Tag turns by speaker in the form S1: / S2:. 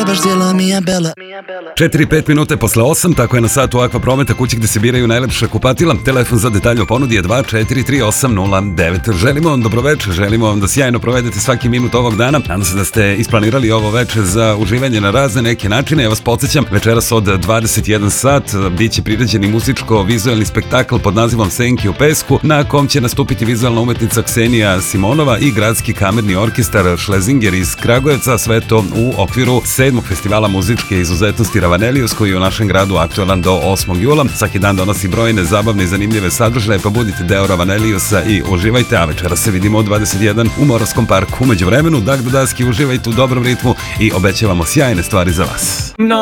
S1: trebaš cijela mi je bela.
S2: 4-5 minute posle 8, tako je na satu Aqua Prometa, kući gde se biraju najlepša kupatila. Telefon za detalje o ponudi je 2433809. Želimo vam dobroveče, želimo vam da sjajno provedete svaki minut ovog dana. Nadam se da ste isplanirali ovo veče za uživanje na razne neke načine. Ja vas podsjećam, večeras od 21 sat biće priređeni muzičko-vizualni spektakl pod nazivom Senki u pesku, na kom će nastupiti vizualna umetnica Ksenija Simonova i Gradski kamerni orkestar Šlezinger iz Kragujevca, sve to u okviru 7. festivala muzičke izuzetnosti Ravanelius, koji je u našem gradu aktualan do 8. jula. Svaki dan donosi brojne zabavne i zanimljive sadržaje, pa budite deo Ravaneliusa i uživajte, a večera se vidimo u 21 u Moravskom parku. Umeđu vremenu, Dag Dodaski, uživajte u dobrom ritmu i obećavamo sjajne stvari za vas.